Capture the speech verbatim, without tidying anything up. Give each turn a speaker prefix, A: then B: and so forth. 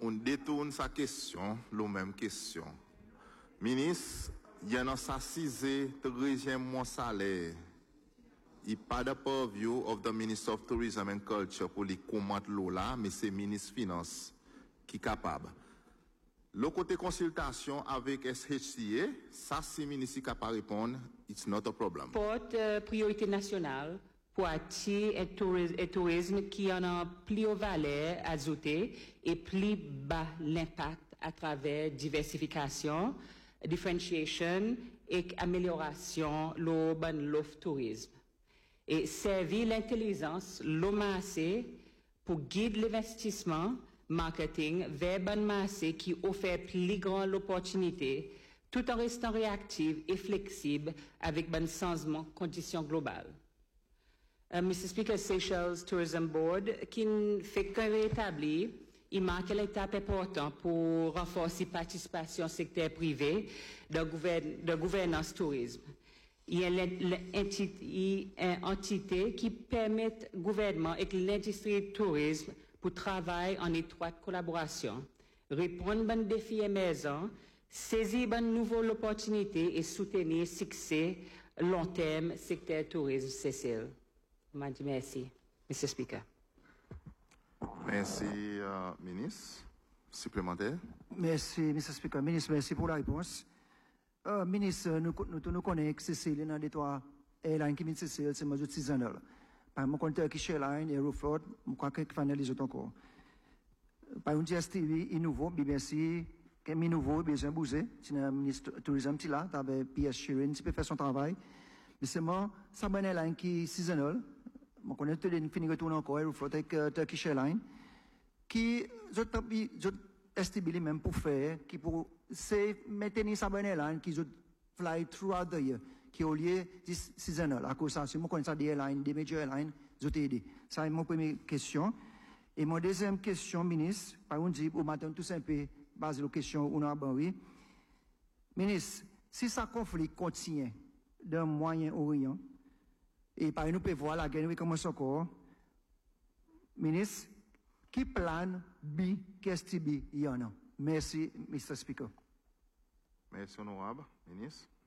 A: on détourne sa question, la même question. Ministre, il y a un assisé treizième mois salaire. Il pas de purview of the Minister of Tourism and Culture pour les commettre là, mais c'est le ministre Finance qui est capable. Le côté consultation avec S H C A, ça c'est le ministre qui est capable de répondre, it's not a problem.
B: Porte euh, priorité nationale pour attirer un tourisme, un tourisme qui en a plus haut valeur ajoutée et plus bas l'impact à travers diversification, differentiation et amélioration l'urban l'offre tourisme. Et servir l'intelligence, l'OMAC pour guider l'investissement marketing vers bonne masse qui offre plus grande opportunité tout en restant réactive et flexible avec bon changement conditions globales. Uh, Mister Speaker, Seychelles Tourism Board, qui fait que rétablir, il marque l'étape importante pour renforcer la participation secteur privé de, gouvern de gouvernance tourisme. Il y a une entité qui permet au gouvernement et l'industrie du tourisme pour travailler en étroite collaboration, répondre aux défis émergents, saisir de nouvelles opportunités et soutenir le succès long terme secteur tourisme Cécile. Merci, Mister Speaker.
A: Merci, uh, ministre. Supplémentaire.
C: Merci, Mister Speaker. Ministre, merci pour la réponse. Uh, ministre, nous, nous, nous connaissons que Cécile, l'un des trois airlines qui viennent de Cécile, c'est Majout Seasonal. Par exemple, Turkish Airlines, Aeroflot, je crois que finalise encore. Par exemple, G S T V, il nouveau, B B C, qui est nouveau, besoin de bouger. C'est un ministre du tourisme qui est là, avec P S Sheeran, qui peut faire son travail. Mais c'est moi, ça une airline qui est seasonal. Je connais tout le monde retourner encore, Aeroflot avec uh, Turkish Airlines, qui, je estime même pour faire, qui pour, c'est maintenir sa bonne airline qui, je fly throughout the year, qui au lieu de seasonal. À cause de ça, si je connais ça des airlines, des major airlines, je t'ai aidé. Ça est mon première question. Et mon deuxième question, ministre, par exemple, au matin, tout simple, basé sur la question, on a oui. Ministre, si ça conflit continue d'un Moyen-Orient, et par exemple, nous pouvons voir la guerre, oui, commence encore, ministre, qui plan B, qu'est-ce que il y en a? Merci, Mister Speaker.
A: Merci, honorable. Ministre.